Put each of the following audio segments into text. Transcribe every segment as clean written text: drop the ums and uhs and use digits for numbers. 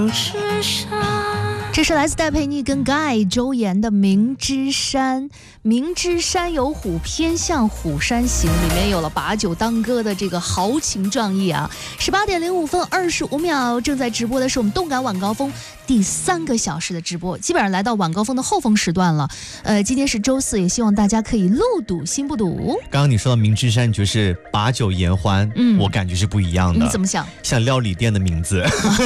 这是来自戴佩妮跟盖周岩的《明知山》。明知山有虎，偏向虎山行，里面有了把酒当歌的这个豪情壮意啊！18点05分25秒，正在直播的是我们动感晚高峰第3个小时的直播，基本上来到晚高峰的后峰时段了。今天是周四，也希望大家可以路堵心不堵。 刚刚你说到明知山，就是把酒言欢，我感觉是不一样的。 你怎么想？ 像料理店的名字。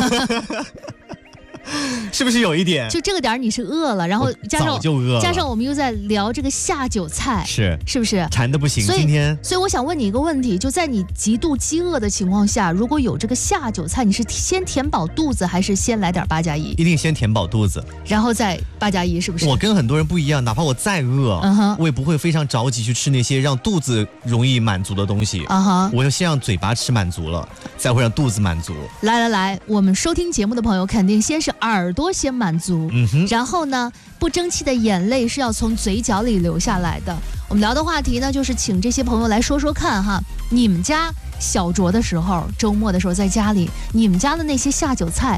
是不是有一点？ 就这个点你是饿了，然后加上我们又在聊这个下酒菜，是不是馋得不行？所以我想问你一个问题，就在你极度饥饿的情况下，如果有这个下酒菜，你是先填饱肚子，还是先来点8+1？ 一定先填饱肚子， 然后再8+1，是不是？ 我跟很多人不一样，哪怕我再饿，我也不会非常着急去吃那些让肚子容易满足的东西。我要先让嘴巴吃满足了，才会让肚子满足。 来，我们收听节目的朋友肯定先是耳朵先满足，然后呢，不争气的眼泪是要从嘴角里流下来的。我们聊的话题呢，就是请这些朋友来说说看哈，你们家小酌的时候，周末的时候在家里，你们家的那些下酒菜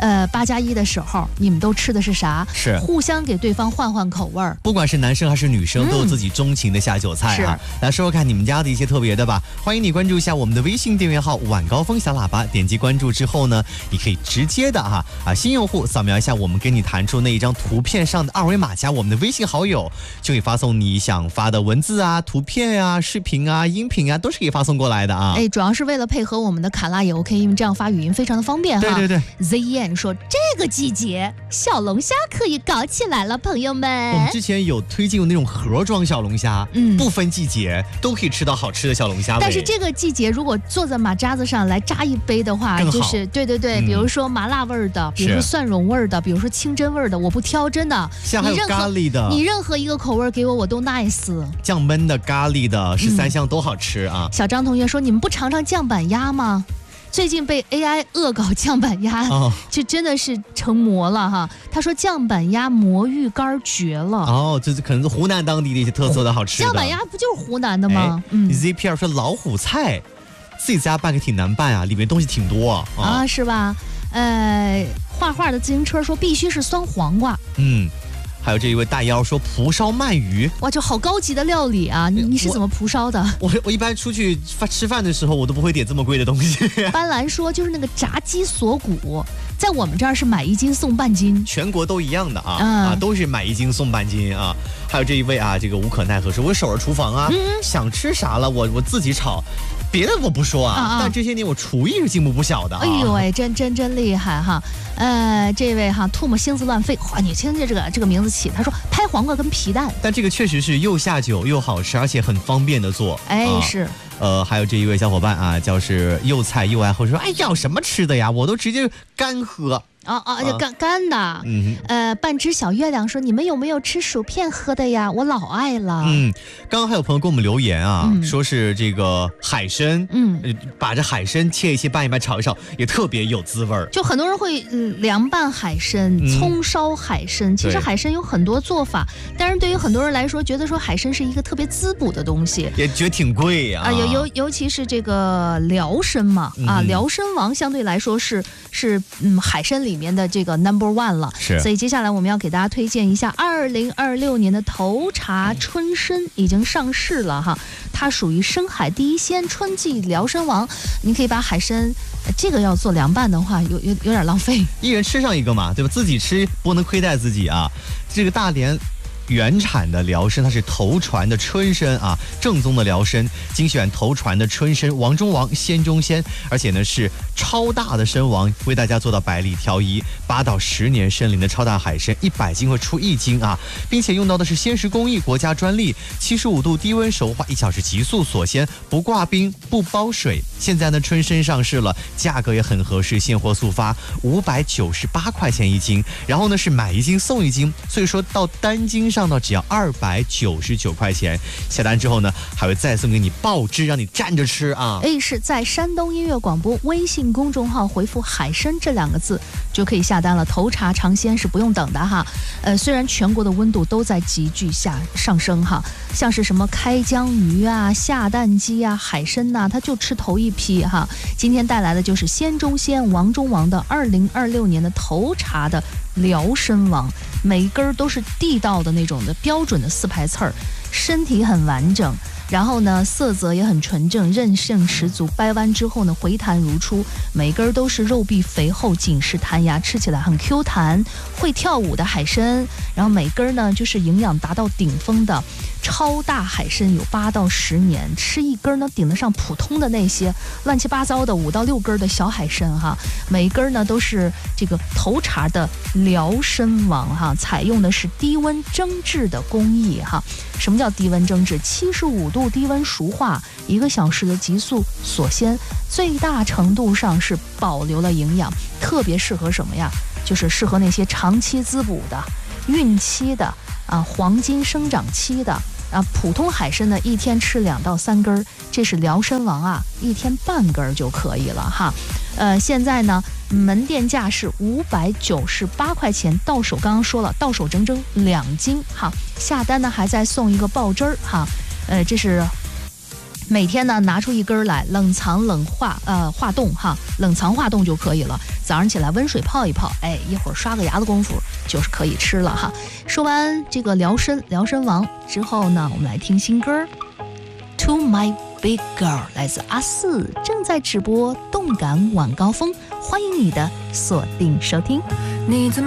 ，8+1的时候，你们都吃的是啥？ 是互相给对方换换口味儿。 不管是男生还是女生，都有自己钟情的下酒菜啊。来说说看你们家的一些特别的吧。欢迎你关注一下我们的微信订阅号“晚高峰小喇叭”，点击关注之后呢，你可以直接的新用户扫描一下我们给你弹出那一张图片上的2维码，加我们的微信好友，就可以发送你想发的文字啊、图片啊、视频啊、音频啊，都是可以发送过来的啊。 主要是为了配合我们的卡拉也 OK， 因为这样发语音非常的方便哈。 对。 ZN 说这个季节小龙虾可以搞起来了，朋友们。 我们之前有推荐有那种盒装小龙虾，不分季节都可以吃到好吃的小龙虾。 但是这个季节如果坐在马扎子上来扎一杯的话，就是对，比如说麻辣味儿的，比如说蒜蓉味儿的，比如说清真味儿的，我不挑，真的。 像还有咖喱的， 你任何一个口味给我都 nice。 酱焖的、咖喱的，13香都好吃啊。 小张同学说，你们不尝尝酱板鸭吗？最近被 AI 恶搞酱板鸭，就真的是成魔了哈。他说酱板鸭魔芋干绝了。 这可能是湖南当地的一些特色的好吃的。 酱板鸭不就是湖南的吗 ？ZPR 说老虎菜自己在家办个挺难办啊，里面东西挺多是吧？画画的自行车说必须是酸黄瓜。 还有这一位大妖说蒲烧鳗鱼， 哇，就好高级的料理啊！你是怎么蒲烧的？ 我一般出去吃饭的时候，我都不会点这么贵的东西。 斑斓说就是那个炸鸡锁骨，在我们这儿是买1斤送半斤， 全国都一样的都是买1斤送半斤啊。还有这一位这个无可奈何说，我守着厨房想吃啥了我自己炒。别的我不说但这些年我厨艺是进步不小的。 哎呦喂，真厉害哈！这位吐沫星子乱飞，你听听这个名字起，他说拍黄瓜跟皮蛋， 但这个确实是又下酒又好吃，而且很方便的做。 是。 还有这一位小伙伴叫是又菜又爱喝，说要什么吃的呀？我都直接干喝。 就干的。半只小月亮说，你们有没有吃薯片喝的呀？我老爱了。 刚刚还有朋友给我们留言说是这个海参，把这海参切一切拌一拌炒一炒，也特别有滋味儿。 就很多人会凉拌海参、葱烧海参。其实海参有很多做法，但是对于很多人来说，觉得说海参是一个特别滋补的东西， 也觉得挺贵呀。 尤其是这个辽参嘛，辽参王相对来说是海参里面的这个 No.1 了。所以接下来我们要给大家推荐一下2026年的头茶春参已经上市了哈，它属于深海第一鲜，春季辽参王。你可以把海参这个要做凉拌的话，有点浪费， 一人吃上一个嘛，对吧？自己吃不能亏待自己啊。这个大连原产的辽参，它是头传的春参正宗的辽参，精选头传的春参，王中王，鲜中鲜，而且呢是超大的参王，为大家做到百里挑一，8到10年参龄的超大海参，100斤会出1斤并且用到的是鲜食工艺，国家专利，75度低温熟化，1小时急速锁鲜，不挂冰不包水。现在呢春参上市了，价格也很合适，现货速发，598块钱1斤，然后呢是买1斤送1斤，所以说到单斤上呢只要299块钱。下单之后呢，还会再送给你爆汁，让你蘸着吃啊！ 是在山东音乐广播微信公众号回复海参这2个字就可以下单了。头茶尝鲜是不用等的哈。虽然全国的温度都在急剧上升哈，像是什么开江鱼啊、下蛋鸡啊、海参呐，它就吃头一批哈。今天带来的就是鲜中鲜、王中王的2026年的头茶的辽参王，每一根都是地道的那种的标准的4排刺儿，身体很完整。然后呢，色泽也很纯正，韧性十足，掰弯之后呢，回弹如初，每根都是肉壁肥厚，紧实弹牙，吃起来很 Q 弹。会跳舞的海参，然后每根呢就是营养达到顶峰的超大海参，有8到10年，吃一根呢顶得上普通的那些乱七八糟的5到6根的小海参哈。每根呢都是这个头茶的辽参王哈，采用的是低温蒸制的工艺哈。什么叫低温蒸制？75度低温熟化，1个小时的急速锁鲜，最大程度上是保留了营养，特别适合什么呀？就是适合那些长期滋补的、孕期的啊、黄金生长期的啊。普通海参呢，1天吃2到3根，这是辽参王啊，1天半根就可以了哈。现在呢，门店价是598块钱，到手刚刚说了，到手整整2斤哈。下单呢还再送一个爆汁儿哈。这是每天呢拿出1根来，冷藏化冻哈，冷藏化冻就可以了。早上起来温水泡一泡，一会儿刷个牙的功夫就是可以吃了哈。说完这个辽参王之后呢，我们来听新歌 To My Big Girl， 来自阿四，正在直播动感晚高峰，欢迎你的锁定收听。